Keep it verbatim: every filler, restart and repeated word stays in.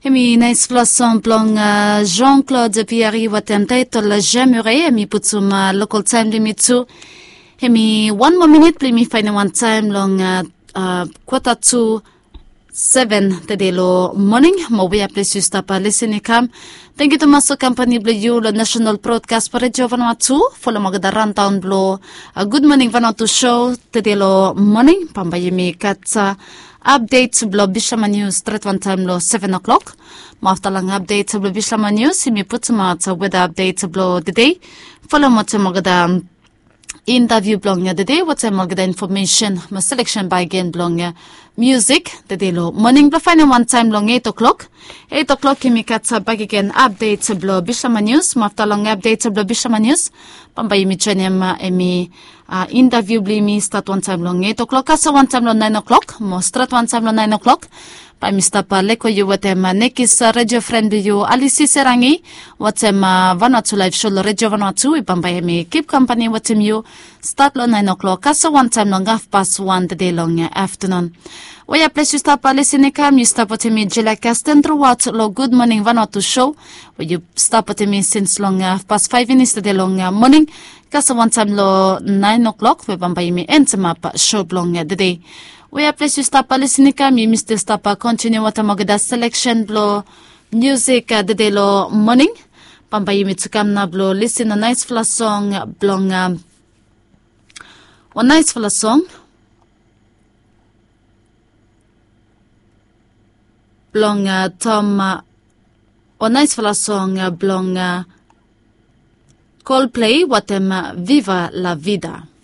Emi nice flasson plong uh, Jean-Claude Pierre watem title J'aimerais emi putsum uh, local time limitsu. Emi one more minute pli mi find one time long uh, uh, quarter to seven tedelo morning mo we place you stop uh, listening kam. Thank you to maso company blue the national broadcast for radio Vanuatu follow magada rundown blow a good morning Vanuatu show tedelo morning pambayimi katsa update blo Bishama News threat one time lo seven o'clock. After lang update blo Bishama News imi putma ta weather update blo today follow mo ta magada interview blong ya today what's a magada information ma selection by again blong ya music today lo morning blo final one time long eight o'clock eight o'clock imi katsa back again update blo Bishama News after long update blo Bishama News pambay mi chenem emi uh, interview bli mi start one time long eight o'clock asa one time long nine o'clock mo start one time long nine o'clock pa mi stop leko yu watem nekis radio friend yu Alice Serangi watem Vanuatu live show radio Vanuatu ipambay mi keep company watem yu start lo nine o'clock asa one time long half past one today long afternoon. Waya place you stop listening kam you stop watem mi jela casten throughout lo good morning Vanuatu show where you stop watem mi since long half past five minutes today long morning kasa one time lo nine o'clock we bambay mi entamap show long today. We are pleased to stop listening kam you Mister Stapa continue what magada selection blo music uh, the day lo morning pambay mi tukam na blo listen a nice flash song blong um, one nice flash song blong uh, Tom uh, one nice flash song uh, blong uh, Coldplay watem uh, Viva la Vida.